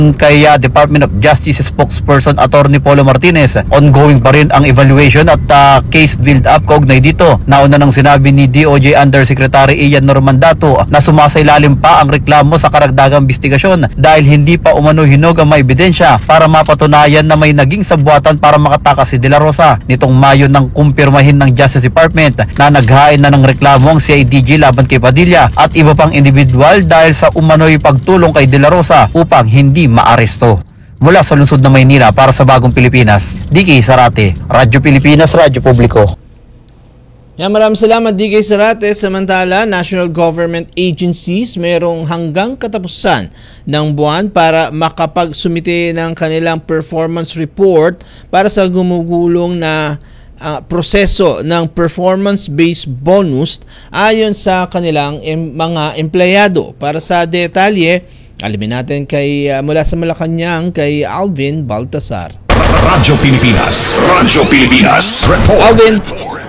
Kay Department of Justice spokesperson Attorney Polo Martinez, ongoing pa rin ang evaluation at case build-up kaugnay dito. Nauna nang sinabi ni DOJ Undersecretary Ian Normandato na sumasailalim pa ang reklamo sa karagdagang investigasyon dahil hindi pa umano hinog ang may ebidensya para mapatunayan na may naging sabuatan para makatakas si De La Rosa. Nitong Mayo nang kumpirmahin ng Justice Department na naghain na ng reklamo ang CIDG laban kay Padilla at iba pang individual dahil sa umano'y pagtulong kay De La Rosa upang hindi maaresto. Mula sa lungsod ng Maynila para sa Bagong Pilipinas, DK Sarate, Radyo Pilipinas, Radyo Publiko. Maraming salamat DK Sarate. Samantala, national government agencies mayroong hanggang katapusan ng buwan para makapagsumite ng kanilang performance report para sa gumugulong na proseso ng performance-based bonus ayon sa kanilang mga empleyado. Para sa detalye, alamin natin mula sa Malacanang kay Alvin Baltasar. Radyo Pilipinas Report. Alvin.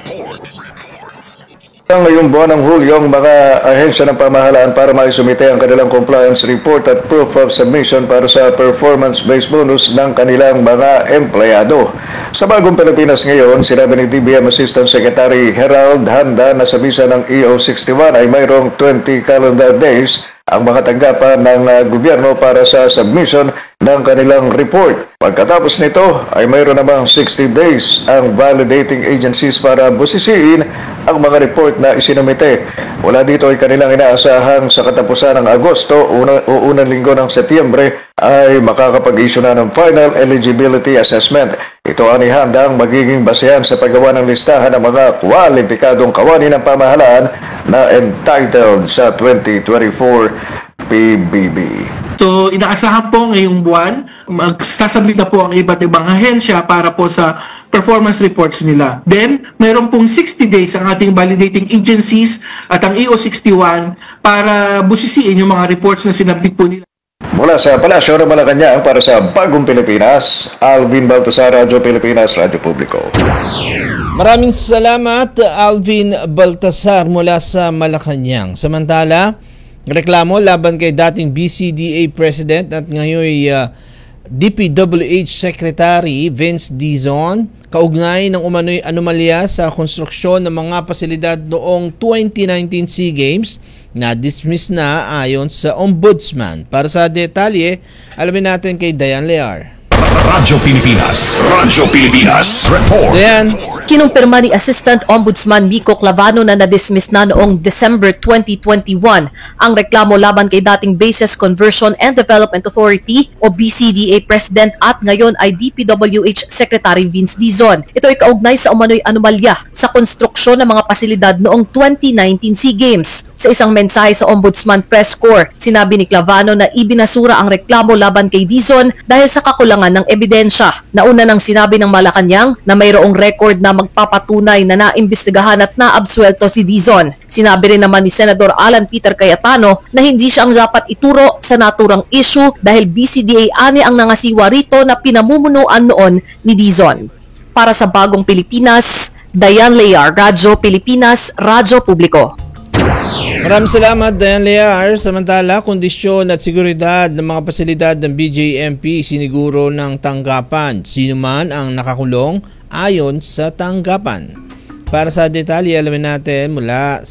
Ngayong buwan ng Hulyo, ang mga ahensya ng pamahalaan para maisumite ang kanilang compliance report at proof of submission para sa performance-based bonus ng kanilang mga empleyado. Sa Bagong Pilipinas ngayon, sinabi ni DBM Assistant Secretary Herald Handa na sa bisa ng EO61 ay mayroong 20 calendar days ang mga tanggapan ng gobyerno para sa submission ng kanilang report. Pagkatapos nito ay mayroon namang 60 days ang validating agencies para busisiin ang mga report na isinumite. Mula dito ay kanilang inaasahan sa katapusan ng Agosto o unang linggo ng Setyembre ay makakapag-issue na ng final eligibility assessment. Ito ang ihandang magiging basehan sa paggawa ng listahan ng mga kwalipikadong kawani ng pamahalaan na entitled sa 2024 PBB. So, inaasahan po ngayong buwan, magsasabit na po ang iba't ibang ahensya para po sa performance reports nila. Then, meron pong 60 days ang ating validating agencies at ang EO61 para busisiin yung mga reports na sinabit po nila. Mula sa Palasyo ng Malacanang para sa Bagong Pilipinas, Alvin Baltasar, Radyo Pilipinas, Radyo Publiko. Maraming salamat Alvin Baltasar mula sa Malacanang. Samantala, reklamo laban kay dating BCDA President at ngayon DPWH Secretary Vince Dizon kaugnay ng umano'y anomalya sa konstruksyon ng mga pasilidad noong 2019 SEA Games na dismiss na ayon sa Ombudsman. Para sa detalye, alamin natin kay Diane Lear. Radyo Pilipinas Report. Diane. Kinumpirma ni Assistant Ombudsman Miko Clavano na na-dismiss na noong December 2021 ang reklamo laban kay dating Bases Conversion and Development Authority o BCDA President at ngayon ay DPWH Secretary Vince Dizon. Ito ay kaugnay sa umano'y anomalya sa konstruksyon ng mga pasilidad noong 2019 SEA Games. Sa isang mensahe sa Ombudsman Press Corps, sinabi ni Clavano na ibinasura ang reklamo laban kay Dizon dahil sa kakulangan ng ebidensya. Nauna nang sinabi ng Malacanang na mayroong record na magpapatunay na naimbestigahan at naabsuelto si Dizon. Sinabi rin naman ni Senador Alan Peter Cayetano na hindi siya ang dapat ituro sa naturang issue dahil BCDA ani ang nangasiwa rito na pinamumunuan noon ni Dizon. Para sa Bagong Pilipinas, Diane Lear, Radyo Pilipinas, Radyo Publiko. Maraming salamat Diane Lear. Samantala, kondisyon at seguridad ng mga pasilidad ng BJMP siniguro ng tanggapan. Sino man ang nakakulong ayon sa tanggapan. Para sa detalye, alamin natin mula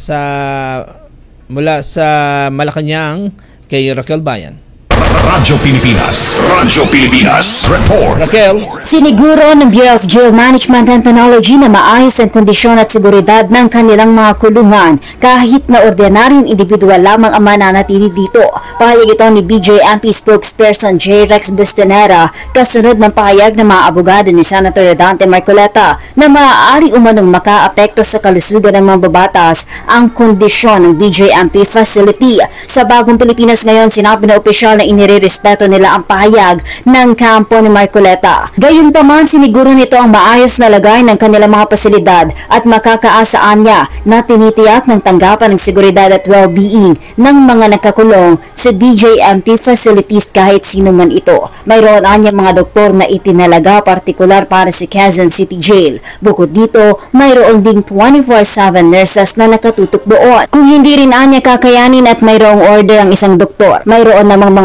sa Malacanang kay Raquel Bayan. Radyo Pilipinas Report. Raquel. Siniguro ng Bureau of Jail Management and Penology na maayos ang kondisyon at seguridad ng kanilang mga kulungan kahit na ordinaryong individual lamang ang mananatili dito. Pahayag ito ni BJMP spokesperson J. Rex Bustanera kasunod ng pahayag ng mga abogado ni Senator Dante Marcoleta na maaari umanong makaapekto sa kalusugan ng mga babatas ang kondisyon ng BJMP facility. Sa Bagong Pilipinas ngayon, sinabi na opisyal na inirerespeto nila ang pahayag ng kampo ni Marcoleta. Gayunpaman, siniguro nito ang maayos na lagay ng kanilang mga pasilidad at makakaasaan niya na tinitiyak ng tanggapan ng seguridad at well-being ng mga nakakulong sa BJMP facilities kahit sino man ito. Mayroon anya mga doktor na itinalaga partikular para si Quezon City Jail. Bukod dito, mayroon ding 24/7 nurses na nakatutok doon. Kung hindi rin anya kakayanin at mayroong order ang isang doktor, mayroon namang mga ospital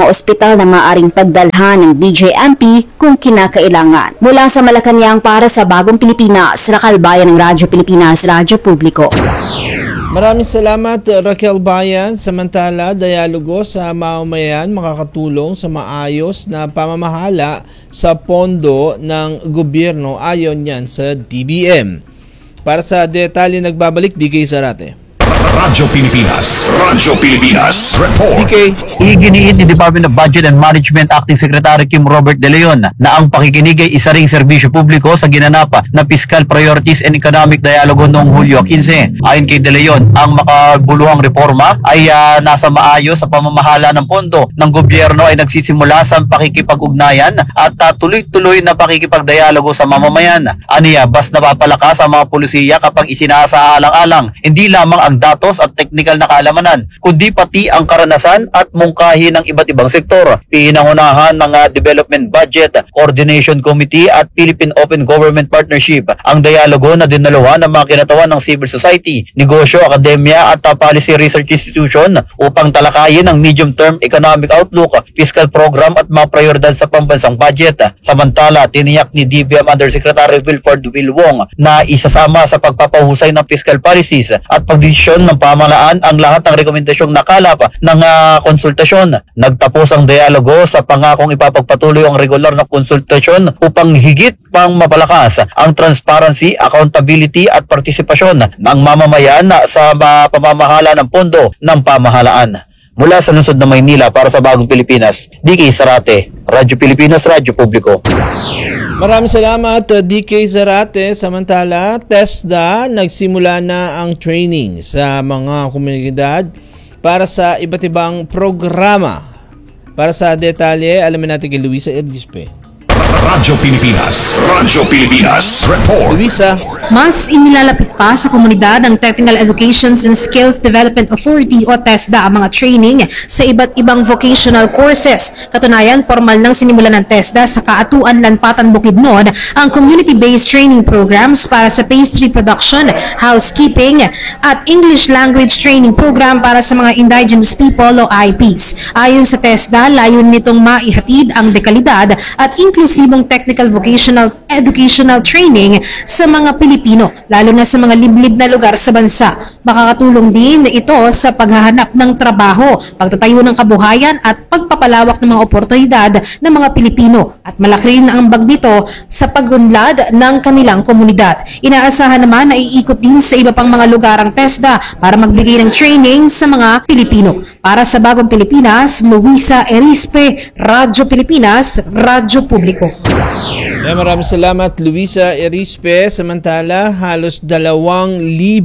ospital na maaring pagdalhan ng BJMP kung kinakailangan. Mula sa Malacanang para sa Bagong Pilipinas, Raquel Bayan ng Radyo Pilipinas, Radyo Publiko. Maraming salamat Raquel Bayan. Samantala, dialogo sa mamamayan makakatulong sa maayos na pamamahala sa pondo ng gobyerno ayon yan sa DBM. Para sa detalye nagbabalik DK Zarate. Radyo Pilipinas. Radyo Pilipinas. Report. DK. Iginiit ni Department of Budget and Management Acting Secretary Kim Robert De Leon na ang pakikinig ay isa ring serbisyo publiko sa ginanap na Fiscal Priorities and Economic Dialogue noong Hulyo 15. Ayon kay De Leon, ang makabuluhang reforma ay nasa maayos sa pamamahala ng pondo ng gobyerno ay nagsisimula sa pakikipag-ugnayan at tuloy-tuloy na pakikipagdialogo sa mamamayan. Aniya, bas napapalakas ang mga pulisiya kapag isinasaalang-alang hindi lamang ang datos at technical na kaalamanan, kundi pati ang karanasan at mungkahi ng iba't ibang sektor. Pinangunahan ng Development Budget Coordination Committee at Philippine Open Government Partnership ang dialogo na dinalawa ng mga kinatawan ng civil society, negosyo, akademya at policy research institution upang talakayin ang medium-term economic outlook, fiscal program at mga prioridad sa pambansang budget. Samantala, tiniyak ni DBM Undersecretary Wilford Wilwong na isasama sa pagpapahusay ng fiscal policies at pagdesisyon ng pamahalaan ang lahat ng rekomendasyong nakalap ng konsultasyon. Nagtapos ang dialogo sa pangakong ipapagpatuloy ang regular na konsultasyon upang higit pang mapalakas ang transparency, accountability at partisipasyon ng mamamayan sa pamamahala ng pondo ng pamahalaan. Mula sa lungsod ng Maynila para sa Bagong Pilipinas, DK Zarate, Radyo Pilipinas, Radyo Publiko. Maraming salamat DK Zarate. Samantala, TESDA nagsimula na ang training sa mga komunidad para sa iba't ibang programa. Para sa detalye, alamin natin kay Luisa Ergispe. Radyo Pilipinas. Radyo Pilipinas. Report. Luisa. Mas inilalapit pa sa komunidad ng Technical Educations and Skills Development Authority o TESDA ang mga training sa iba't ibang vocational courses. Katunayan, formal nang sinimulan ng TESDA sa Kaatuan Lanpatan Bukidnon ang community-based training programs para sa pastry production, housekeeping at English language training program para sa mga indigenous people o IPs. Ayon sa TESDA, layunin nitong maihatid ang dekalidad at inklusibong technical vocational educational training sa mga Pilipino, lalo na sa mga liblib na lugar sa bansa. Makakatulong din ito sa paghahanap ng trabaho, pagtatayo ng kabuhayan at pagpapalawak ng mga oportunidad ng mga Pilipino at malaki rin ang ambag nito sa pagunlad ng kanilang komunidad. Inaasahan naman na iikot din sa iba pang mga lugar ang TESDA para magbigay ng training sa mga Pilipino. Para sa Bagong Pilipinas, Luisa Erispe, Radyo Pilipinas, Radyo Publiko. Maraming salamat Luisa Erispe. Samantala, halos 2,000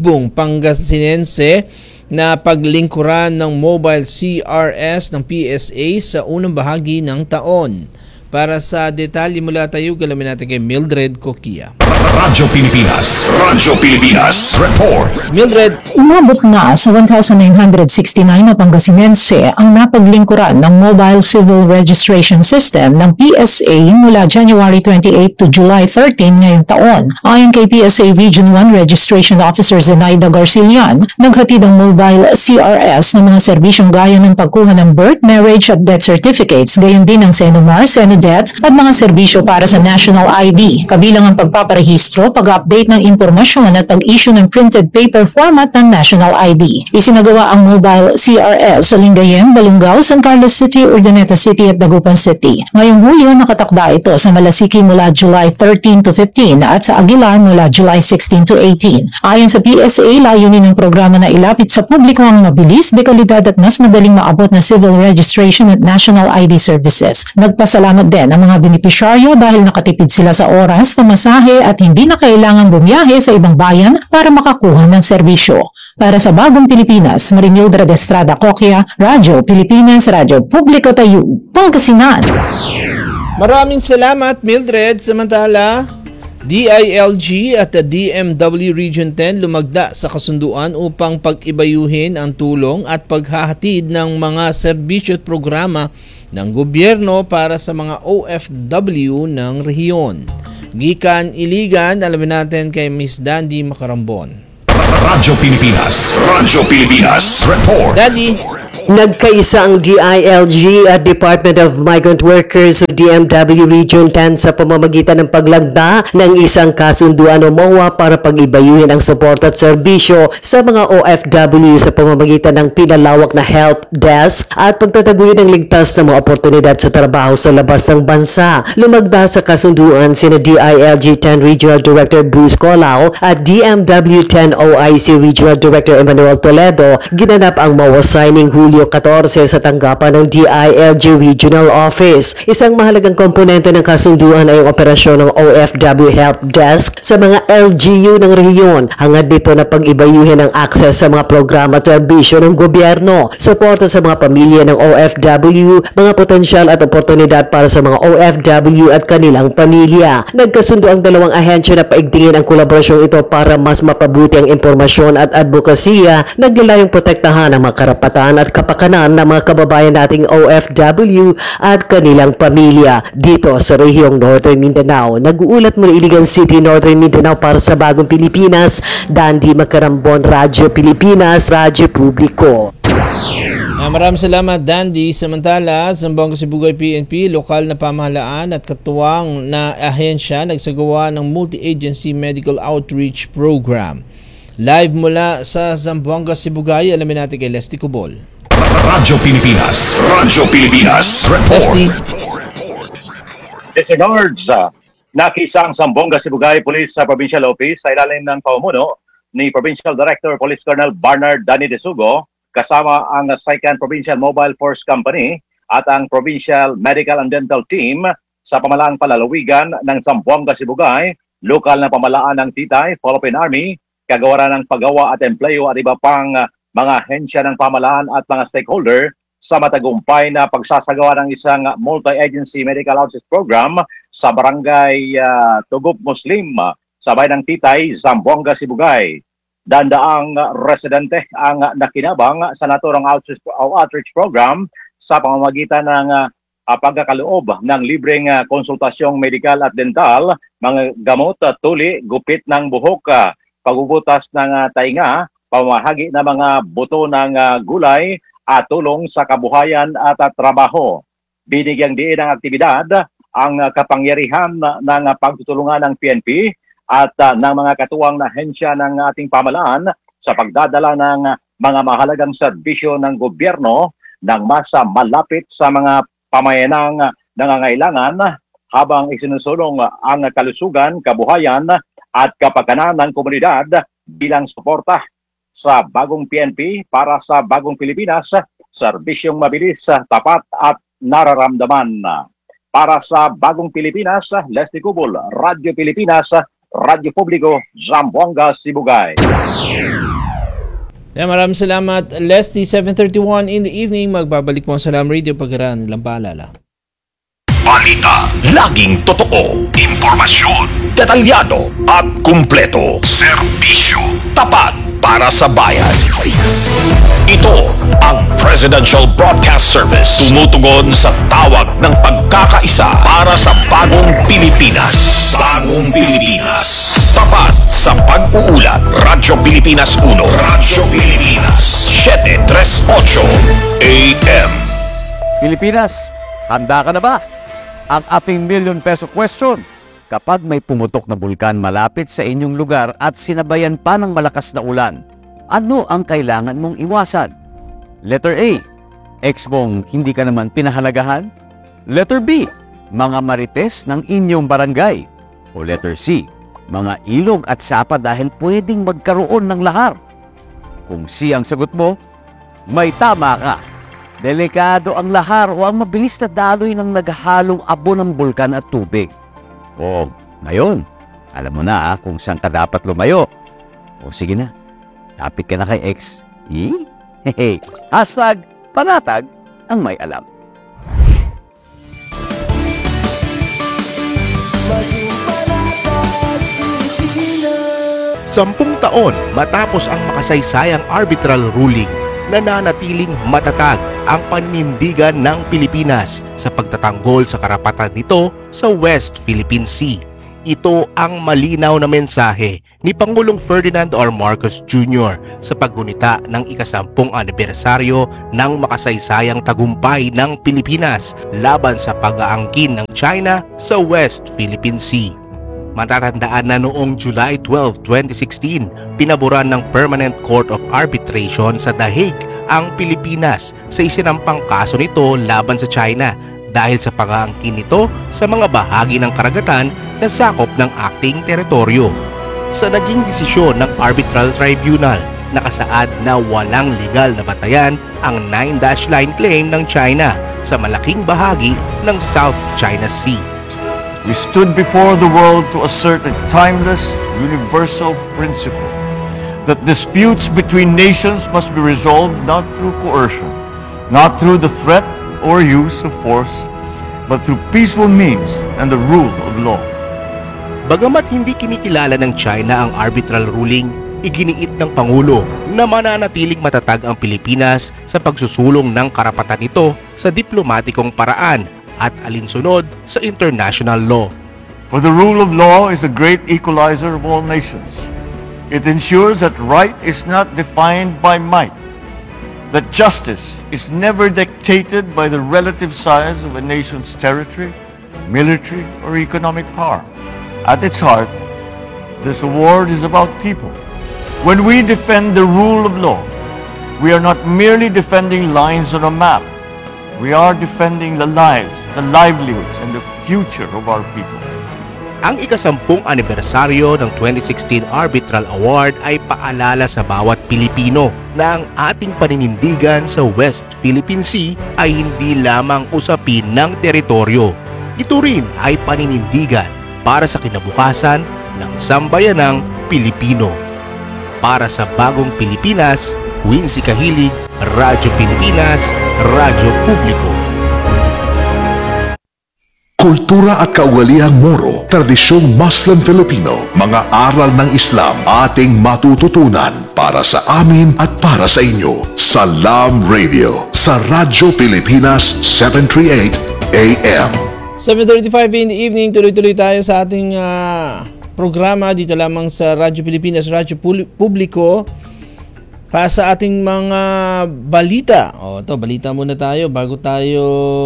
Pangasinense na paglingkuran ng mobile CRS ng PSA sa unang bahagi ng taon. Para sa detalye mula tayo, galamin natin kay Mildred Coquia. Radyo Pilipinas. Radyo Pilipinas. Report. Mildred. Umabot na sa 1,969 na Pangasinense ang napaglingkuran ng Mobile Civil Registration System ng PSA mula January 28 to July 13 ngayong taon. Ayon kay PSA Region 1 Registration Officer Zenaida Garcilian, naghatid ang mobile CRS ng mga serbisyong gaya ng pagkuha ng birth, marriage at death certificates, gayon din ang Senomar, Senodet at mga serbisyo para sa National ID, kabilang ang pagpaparehistro, pag-update ng impormasyon at pag-issue ng printed paper format ng National ID. Isinagawa ang mobile CRS sa Lingayen, Balungaw, San Carlos City, Urdaneta City at Dagupan City. Ngayong Hulyo, nakatakda ito sa Malasiki mula July 13 to 15 at sa Aguilar mula July 16 to 18. Ayon sa PSA, layunin ng programa na ilapit sa publiko ang mabilis, dekalidad at mas madaling maabot na civil registration at National ID services. Nagpasalamat din ang mga benepisyaryo dahil nakatipid sila sa oras, pamasahe at hindi na kailangang bumiyahe sa ibang bayan para makakuha ng serbisyo. Para sa Bagong Pilipinas, Marimildred Estrada Coquia, Radyo Pilipinas, Radyo Publiko Tayo, Pangasinan. Maraming salamat Mildred. Samantala, DILG at the DMW Region 10 lumagda sa kasunduan upang pag-ibayuhin ang tulong at paghahatid ng mga serbisyo at programa ng gobyerno para sa mga OFW ng rehiyon. Gikan Iligan, alamin natin kay Miss Dandy Macarambon. Radyo Pilipinas. Radyo Pilipinas. Report. Daddy. Nagkaisa ang DILG at Department of Migrant Workers o DMW Region 10 sa pamamagitan ng paglagda ng isang kasunduan o MOA para pag-ibayuhin ang suporta at serbisyo sa mga OFW sa pamamagitan ng pinalawak na help desk at pagtataguyod ng ligtas na mga oportunidad sa trabaho sa labas ng bansa. Lumagda sa kasunduan sina DILG 10 Regional Director Bruce Colao at DMW 10 OIC Regional Director Emmanuel Toledo. Ginanap ang MOA signing Hulyo 14 sa tanggapan ng DILG Regional Office. Isang mahalagang komponente ng kasunduan ay ang operasyon ng OFW Help Desk sa mga LGU ng rehiyon. Hangad nito na pag-ibayuhin ang access sa mga programa at serbisyo ng gobyerno, suporta sa mga pamilya ng OFW, mga potensyal at oportunidad para sa mga OFW at kanilang pamilya. Nagkasundo ang dalawang ahensya na paigtingin ang kolaborasyong ito para mas mapabuti ang impormasyon at advokasya, naglalayong protektahan ang mga karapatan at kapakanan ng mga kababayan nating OFW at kanilang pamilya. Dito sa rehiyong Northern Mindanao, nag-uulat mula Iligan City, Northern Mindanao para sa Bagong Pilipinas, Dandy Macarambon, Radyo Pilipinas, Radyo Publiko. Maraming salamat, Dandy. Samantala, Zamboanga Sibugay PNP, lokal na pamahalaan at katuwang na ahensya nagsagawa ng Multi-Agency Medical Outreach Program. Live mula sa Zamboanga Sibugay, alamin natin kay Leslie Cubol. Radyo Pilipinas. Radyo Pilipinas. Leslie. Regards, nakisang Zamboanga Sibugay Police sa Provincial Office sa ilalim ng pamumuno ni Provincial Director Police Colonel Bernard Dani de Sugo, kasama ang 2nd Provincial Mobile Force Company at ang Provincial Medical and Dental Team sa pamalaang palalawigan ng Zamboanga Sibugay, lokal na pamalaan ng Titay, Philippine Army, kagawaran ng paggawa at empleyo at iba pang mga ahensya ng pamalaan at mga stakeholder sa matagumpay na pagsasagawa ng isang multi-agency medical outreach program sa barangay Tugup Muslim sa bayan ng Titay, Zamboanga Sibugay. Dandaang residente ang nakinabang sa naturang outreach program sa pamamagitan ng pagkakaloob ng libreng konsultasyong medikal at dental, mga gamot, tuli, gupit ng buhok, pagbubutas ng tainga, pamahagi ng mga buto ng gulay at tulong sa kabuhayan at trabaho. Binigyang diin ng aktibidad ang kapangyarihan ng pagtutulungan ng PNP at ng mga katuwang na ahensya ng ating pamalaan sa pagdadala ng mga mahalagang serbisyo ng gobyerno ng mas malapit sa mga pamayanang nangangailangan habang isinusulong ang kalusugan, kabuhayan at kapakanan ng komunidad bilang suporta sa bagong PNP para sa bagong Pilipinas, serbisyong mabilis, tapat at nararamdaman. Para sa bagong Pilipinas, Leslie Cubol, Radyo Pilipinas, Radyo Publiko, Zamboanga, Sibugay. Maraming salamat, Leslie. 7:31 in the evening, magbabalik po ang Salam Radio pagkaraan nilang paalala. Balita, laging totoo, impormasyon, detalyado at kumpleto. Serbisyo, tapat para sa bayan. Ito ang Presidential Broadcast Service. Tumutugon sa tawag ng pagkakaisa para sa bagong Pilipinas. Bagong Pilipinas. Tapat sa pag-uulat. Radyo Pilipinas 1. Radyo Pilipinas 738 AM. Pilipinas, handa ka na ba? Ang ating million peso question. Kapag may pumutok na bulkan malapit sa inyong lugar at sinabayan pa ng malakas na ulan, ano ang kailangan mong iwasan? Letter A, ex mong hindi ka naman pinahalagahan? Letter B, mga marites ng inyong barangay? O letter C, mga ilog at sapa dahil pwedeng magkaroon ng lahar? Kung C ang sagot mo, may tama ka. Delikado ang lahar o ang mabilis na daloy ng naghahalong abo ng bulkan at tubig. O, ngayon, alam mo na kung saan ka dapat lumayo. O sige na, lapit ka na kay X. Hashtag panatag ang may alam. Sampung taon matapos ang makasaysayang arbitral ruling, nananatiling matatag ang paninindigan ng Pilipinas sa pagtatanggol sa karapatan nito sa West Philippine Sea. Ito ang malinaw na mensahe ni Pangulong Ferdinand R. Marcos Jr. sa paggunita ng ika-10 anibersaryo ng makasaysayang tagumpay ng Pilipinas laban sa pag-aangkin ng China sa West Philippine Sea. Matatandaan na noong July 12, 2016, pinaboran ng Permanent Court of Arbitration sa The Hague ang Pilipinas sa isinampang kaso nito laban sa China dahil sa pag-aangkin nito sa mga bahagi ng karagatan na sakop ng acting teritoryo. Sa naging desisyon ng Arbitral Tribunal, nakasaad na walang legal na batayan ang 9-dash line claim ng China sa malaking bahagi ng South China Sea. We stood before the world to assert a timeless, universal principle that disputes between nations must be resolved not through coercion, not through the threat or use of force, but through peaceful means and the rule of law. Bagamat hindi kinikilala ng China ang arbitral ruling, iginiit ng Pangulo na mananatiling matatag ang Pilipinas sa pagsusulong ng karapatan nito sa diplomatikong paraan at alinsunod sa international law. For the rule of law is a great equalizer of all nations. It ensures that right is not defined by might, that justice is never dictated by the relative size of a nation's territory, military, or economic power. At its heart, this award is about people. When we defend the rule of law, we are not merely defending lines on a map. We are defending the lives, the livelihoods, and the future of our peoples. Ang ika-10 anibersaryo ng 2016 Arbitral Award ay paalala sa bawat Pilipino na ang ating paninindigan sa West Philippine Sea ay hindi lamang usapin ng teritoryo. Ito rin ay paninindigan para sa kinabukasan ng sambayanang Pilipino. Para sa Bagong Pilipinas, Wincy Kahilig, Radyo Pilipinas, Radyo Publiko. Kultura at kaugaliang Moro, tradisyong Muslim Filipino, mga aral ng Islam ating matututunan para sa amin at para sa inyo. Salam Radio sa Radyo Pilipinas 738 AM. 7:35 in the evening, tuloy-tuloy tayo sa ating programa dito lamang sa Radyo Pilipinas, Radyo Publiko. Pa sa ating mga balita. Balita muna tayo bago tayo...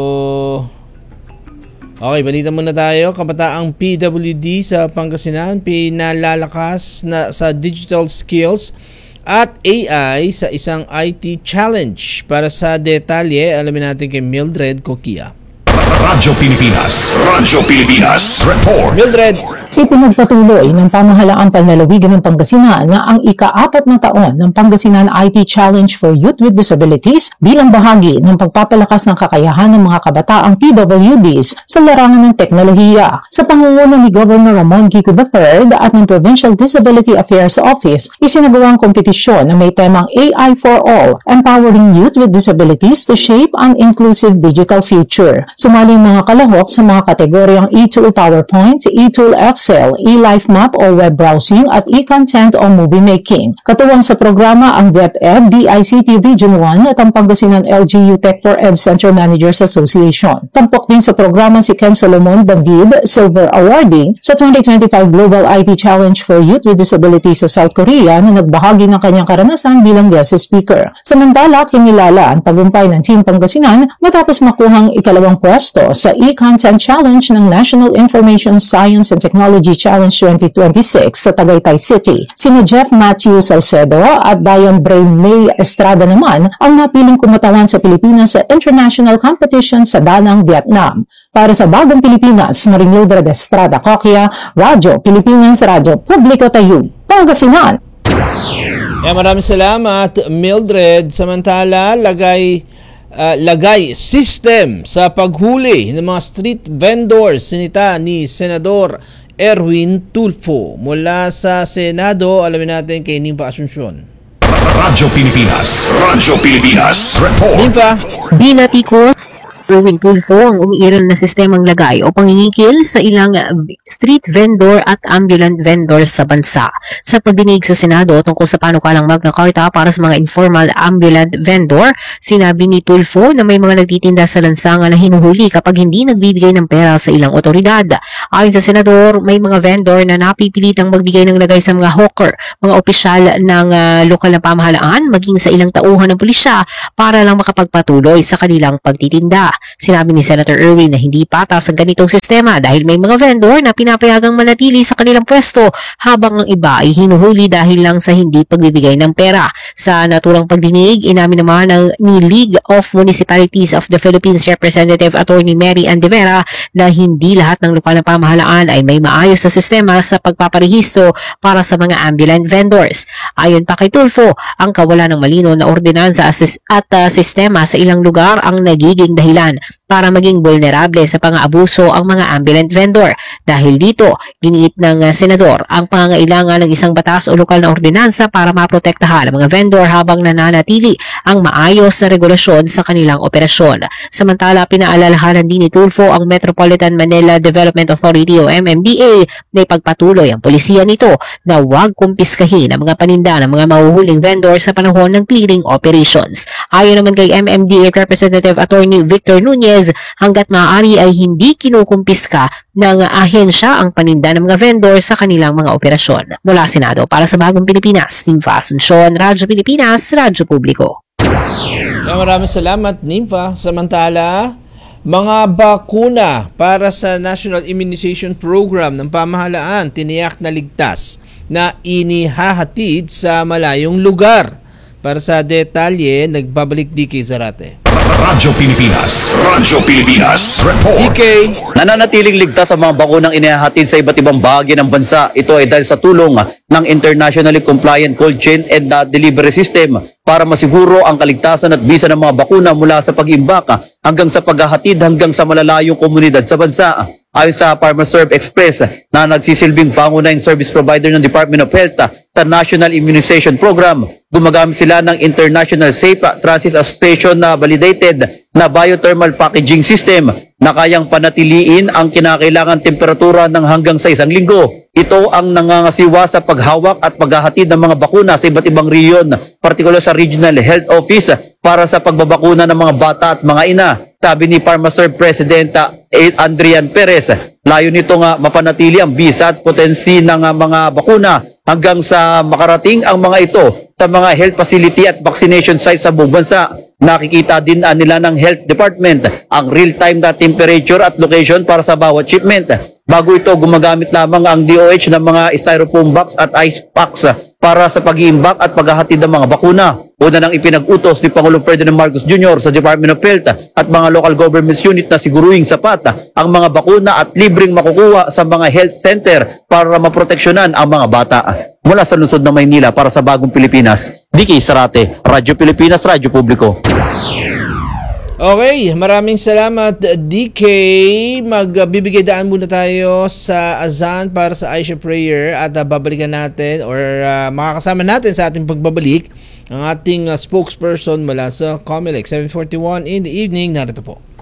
Okay, balita muna tayo. Kabataang PWD sa Pangasinan pinalalakas na sa digital skills at AI sa isang IT challenge. Para sa detalye, alamin natin kay Mildred Coquia. Radyo Pilipinas, Radyo Pilipinas, Report. Mildred. Ipinagpatuloy ng pamahalaang panlalawigan ng Pangasinan na ang ika-4 na taon ng Pangasinan IT Challenge for Youth with Disabilities bilang bahagi ng pagpapalakas ng kakayahan ng mga kabataang PWDs sa larangan ng teknolohiya. Sa pangunguna ni Governor Ramon Kiko III at ng Provincial Disability Affairs Office, isinagawang kompetisyon na may temang AI for All, Empowering Youth with Disabilities to Shape an Inclusive Digital Future. Sumaling mga kalahok sa mga kategoryang e-tool PowerPoint, e-tool Excel, e-life map o web browsing at e-content o movie making. Katuwang sa programa ang DepEd, DICT Region 1 at ang Pangasinan LGU Tech for Ed Center Managers Association. Tampok din sa programa si Ken Solomon David, Silver Awardee sa 2025 Global IT Challenge for Youth with Disabilities sa South Korea na nagbahagi ng kanyang karanasan bilang guest speaker. Samantala, kinilala ang tagumpay ng Team Pangasinan matapos makuhang ikalawang pwesto sa e-content challenge ng National Information Science and Technology Challenge 2026 sa Tagaytay City. Sina Jeff Matthew Salcedo at Diane Bray May Estrada naman ang napiling kumatawan sa Pilipinas sa international competition sa Danang, Vietnam. Para sa Bagong Pilipinas, Marimildred Estrada Coquia, Radyo Pilipinas, Radyo Publiko Tayo, Pangasinan. Maraming salamat, Mildred. Samantala, lagay system sa paghuli ng mga street vendors sinita ni Senador Erwin Tulfo. Mula sa Senado, alamin natin kay Nimpa Asuncion. Radyo Pilipinas, Radyo Pilipinas, Report. Nimpa. Binatiko Erwin Tulfo ang umiiral na sistemang lagay o pangingikil sa ilang street vendor at ambulant vendors sa bansa. Sa pagdinig sa Senado tungkol sa panukalang Magna Carta para sa mga informal ambulant vendor, sinabi ni Tulfo na may mga nagtitinda sa lansangan na hinuhuli kapag hindi nagbibigay ng pera sa ilang otoridad. Ayon sa Senador, may mga vendor na napipilitang magbigay ng lagay sa mga hawker, mga opisyal ng lokal na pamahalaan, maging sa ilang tauhan ng pulisya para lang makapagpatuloy sa kanilang pagtitinda. Sinabi ni Senator Erwin na hindi patas ang ganitong sistema dahil may mga vendor na pinapayagang manatili sa kanilang pwesto habang ang iba ay hinuhuli dahil lang sa hindi pagbibigay ng pera. Sa naturang pagdinig, inamin naman ni League of Municipalities of the Philippines Representative Attorney Mary Andevera na hindi lahat ng lokal na pamahalaan ay may maayos na sistema sa pagpaparehistro para sa mga ambulant vendors. Ayon pa kay Tulfo, ang kawalan ng malino na ordinansa at sistema sa ilang lugar ang nagiging dahilan para maging vulnerable sa pang-aabuso ang mga ambulant vendor. Dahil dito, giniit ng senador ang pangangailangan ng isang batas o lokal na ordinansa para maprotektahan ang mga vendor habang nananatili ang maayos na regulasyon sa kanilang operasyon. Samantala, pinaalalahanan din ni Tulfo ang Metropolitan Manila Development Authority o MMDA na ipagpatuloy ang polisiya nito na huwag kumpiskahin ang mga paninda ng mga mahuhuling vendor sa panahon ng clearing operations. Ayon naman kay MMDA Representative Attorney Victor Nunez, hanggat maaari ay hindi kinukumpiska ng ahensya ang paninda ng mga vendor sa kanilang mga operasyon. Mula Senado para sa Bagong Pilipinas, Nimfa Asuncion, Radyo Pilipinas, Radyo Publiko. Maraming salamat, Nimfa. Samantala, mga bakuna para sa National Immunization Program ng pamahalaan tiniyak na ligtas na inihahatid sa malayong lugar. Para sa detalye, nagbabalik DK Zarate. Radyo Pilipinas, report. DK. Nananatiling ligtas ang mga bakunang inihahatid sa iba't ibang bahagi ng bansa. Ito ay dahil sa tulong ng internationally compliant cold chain and delivery system para masiguro ang kaligtasan at bisa ng mga bakuna mula sa pag-imbak hanggang sa paghahatid hanggang sa malalayong komunidad sa bansa. Ayon sa PharmaServe Express na nagsisilbing pangunahing service provider ng Department of Health sa National Immunization Program, gumagamit sila ng International Safe Transit Station na validated na biothermal packaging system na kayang panatiliin ang kinakailangan temperatura ng hanggang sa 1 linggo. Ito ang nangangasiwa sa paghawak at paghahatid ng mga bakuna sa iba't ibang rehiyon, partikular sa Regional Health Office para sa pagbabakuna ng mga bata at mga ina. Sabi ni PharmaServe President Adrian Perez, layo nito nga mapanatili ang bisa at potensi ng mga bakuna hanggang sa makarating ang mga ito sa mga health facility at vaccination sites sa buong bansa. Nakikita din nila ng Health Department ang real-time na temperature at location para sa bawat shipment. Bago ito, gumagamit lamang ang DOH ng mga styrofoam box at ice packs para sa pag-iimbak at paghahatid ng mga bakuna. Una nang ipinag-utos ni Pangulong Ferdinand Marcos Jr. sa Department of Health at mga local government unit na siguruhing sapat ang mga bakuna at libreng makukuha sa mga health center para maproteksyonan ang mga bata. Mula sa lungsod ng Maynila para sa Bagong Pilipinas, DK Sarate, Radyo Pilipinas, Radyo Publiko. Okay, maraming salamat DK. Magbibigay daan muna tayo sa azan para sa Aisha Prayer at babalikan natin or makakasama natin sa ating pagbabalik ang ating spokesperson mula sa COMELEC. 7:41 in the evening, narito po.